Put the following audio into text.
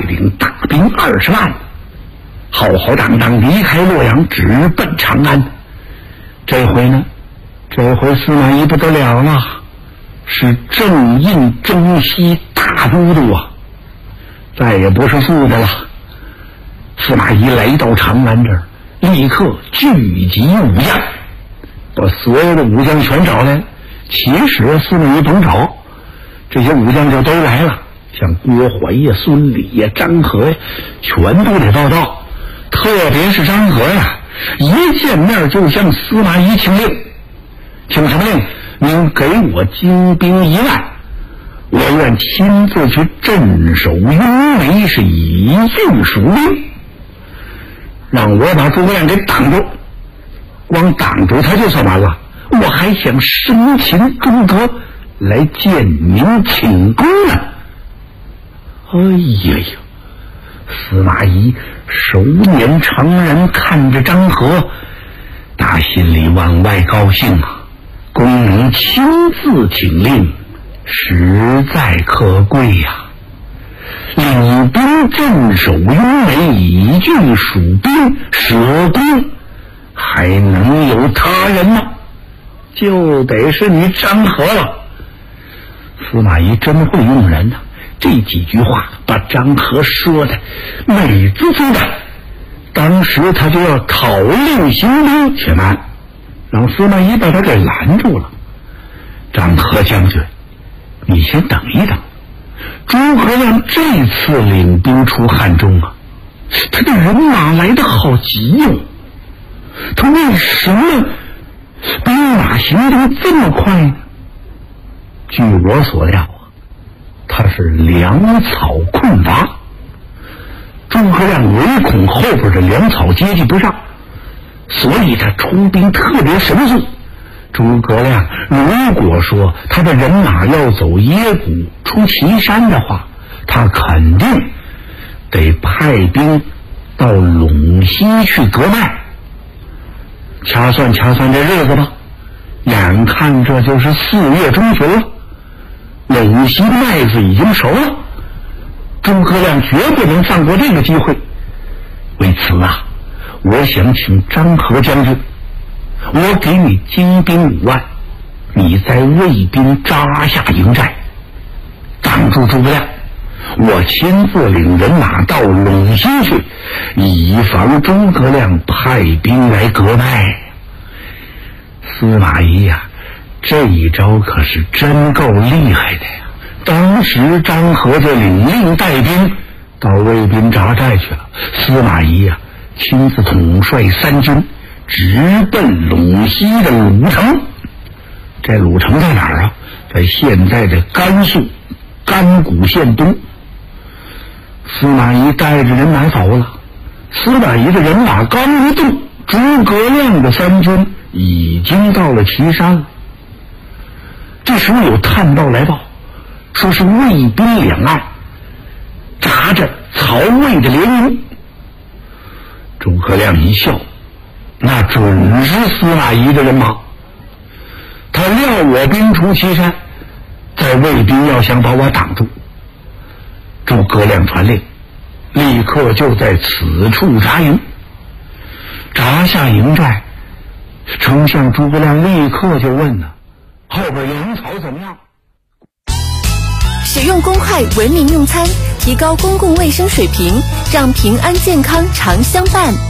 领大兵20万，浩浩荡荡离开洛阳，直奔长安。这回司马懿不得了了，是正印征西大都督啊，再也不是素的了。司马懿来到长安这儿，立刻聚集武将，把所有的武将全找来。其实司马懿甭找，这些武将就都来了，像郭淮呀、孙礼呀、张合呀，全都得报道。特别是张合呀，一见面就向司马懿请令。请什么令？您给我精兵1万，我愿亲自去镇守雍眉，是以郡属兵，让我把诸葛亮给挡住。光挡住他就算完了，我还想生擒诸葛来见您请功呢。哎呀呀！司马懿熟年成人看着张合，打心里往外高兴啊！公能亲自请令，实在可贵呀！领兵镇守雍眉，以郡属兵，舍公还能有他人吗？就得是你张合了。司马懿真会用人呐！这几句话把张合说的美滋滋的，当时他就要讨令行兵。且慢，让司马懿把他给拦住了。张合将军，你先等一等，诸葛亮这次领兵出汉中啊，他的人马来得好急哟，他为什么兵马行动这么快呢？据我所料啊，他是粮草困乏，诸葛亮唯恐后边的粮草接济不上，所以他出兵特别神速。诸葛亮如果说他的人马要走耶谷出祁山的话，他肯定得派兵到陇西去割麦。掐算这日子吧，眼看这就是4月中旬了，陇西的麦子已经熟了，诸葛亮绝不能放过这个机会。为此啊，我想请张合将军，我给你精兵5万，你在魏兵扎下营寨，挡住诸葛亮，我亲自领人马到陇西去，以防诸葛亮派兵来割麦。司马懿呀，这一招可是真够厉害的呀！当时张合就领令带兵到魏兵扎寨去了，司马懿呀亲自统帅3军，直奔陇西的鲁城。这鲁城在哪儿啊？在现在的甘肃甘谷县东。司马懿带着人马走了，司马懿的人马刚一动，诸葛亮的3军已经到了祁山了。这时候有探报来报，说是魏兵两岸扎着曹魏的联营。诸葛亮一笑，那准是司马懿的人马，他料我兵出祁山，在魏兵要想把我挡住。诸葛亮传令，立刻就在此处扎营。扎下营寨，丞相诸葛亮立刻就问了，后边粮草怎么样？ 使用公筷文明用餐，提高公共卫生水平，让平安健康常相伴。